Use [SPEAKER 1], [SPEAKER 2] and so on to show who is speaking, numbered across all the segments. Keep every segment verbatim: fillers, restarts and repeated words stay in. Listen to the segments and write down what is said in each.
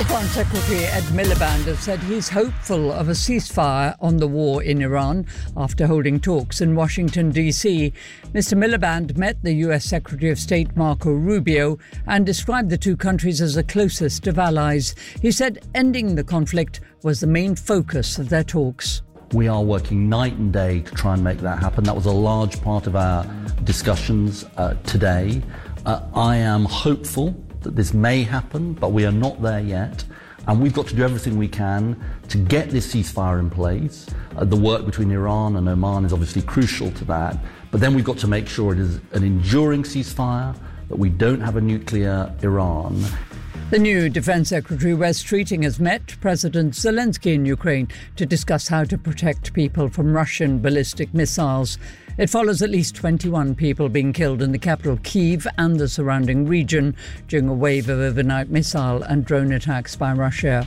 [SPEAKER 1] Foreign Secretary Ed Miliband has said he's hopeful of a ceasefire on the war in Iran after holding talks in Washington, D C. Mister Miliband met the U S Secretary of State Marco Rubio and described the two countries as the closest of allies. He said ending the conflict was the main focus of their talks.
[SPEAKER 2] We are working night and day to try and make that happen. That was a large part of our discussions uh, today. Uh, I am hopeful that this may happen, but we are not there yet. And we've got to do everything we can to get this ceasefire in place. Uh, the work between Iran and Oman is obviously crucial to that. But then we've got to make sure it is an enduring ceasefire, that we don't have a nuclear Iran.
[SPEAKER 1] The new Defence Secretary Wes Streeting has met President Zelensky in Ukraine to discuss how to protect people from Russian ballistic missiles. It follows at least twenty-one people being killed in the capital Kyiv and the surrounding region during a wave of overnight missile and drone attacks by Russia.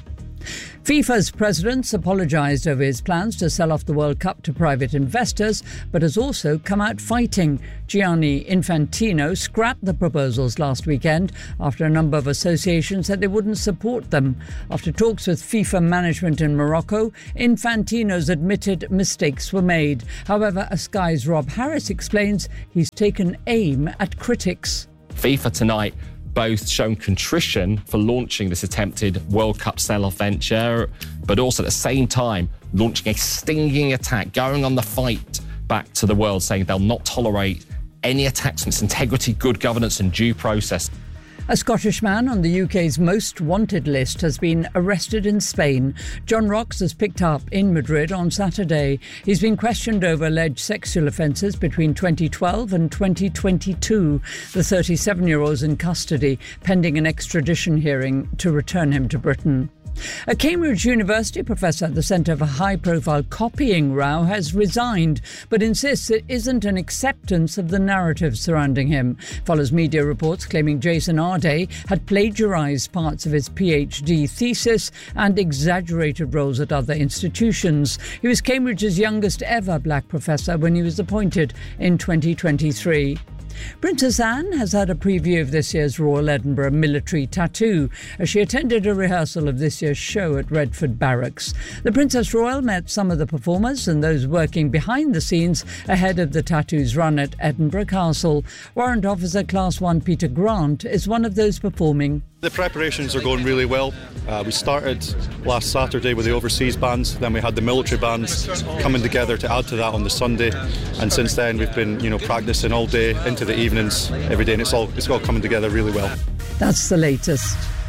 [SPEAKER 1] FIFA's president apologised over his plans to sell off the World Cup to private investors, but has also come out fighting. Gianni Infantino scrapped the proposals last weekend after a number of associations said they wouldn't support them. After talks with FIFA management in Morocco, Infantino's admitted mistakes were made. However, Sky's Rob Harris explains he's taken aim at critics.
[SPEAKER 3] FIFA tonight both shown contrition for launching this attempted World Cup sell-off venture, but also at the same time launching a stinging attack, going on the fight back to the world, saying they'll not tolerate any attacks on its integrity, good governance and due process.
[SPEAKER 1] A Scottish man on the U K's most wanted list has been arrested in Spain. John Rocks was picked up in Madrid on Saturday. He's been questioned over alleged sexual offences between twenty twelve and twenty twenty-two. The thirty-seven-year-old is in custody, pending an extradition hearing to return him to Britain. A Cambridge University professor at the Centre for High-Profile Copying Row has resigned, but insists it isn't an acceptance of the narrative surrounding him. Follows media reports claiming Jason Arday had plagiarised parts of his PhD thesis and exaggerated roles at other institutions. He was Cambridge's youngest ever black professor when he was appointed in twenty twenty-three. Princess Anne has had a preview of this year's Royal Edinburgh military tattoo as she attended a rehearsal of this year's show at Redford Barracks. The Princess Royal met some of the performers and those working behind the scenes ahead of the tattoo's run at Edinburgh Castle. Warrant Officer Class one Peter Grant is one of those performing.
[SPEAKER 4] The preparations are going really well. Uh, we started last Saturday with the overseas bands, then we had the military bands coming together to add to that on the Sunday, and since then we've been, you know, practicing all day into the evenings every day, and it's all it's all coming together really well.
[SPEAKER 1] That's the latest.